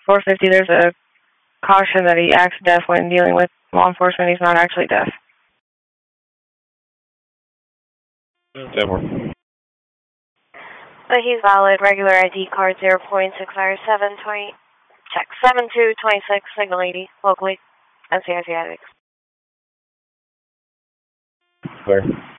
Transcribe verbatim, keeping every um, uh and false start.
four fifty, there's a caution that he acts deaf when dealing with law enforcement. He's not actually deaf. That works. But he's valid. Regular I D card zero point six R seven twenty. Check seven two two six, signal eighty, locally. N C I C addicts. Clear.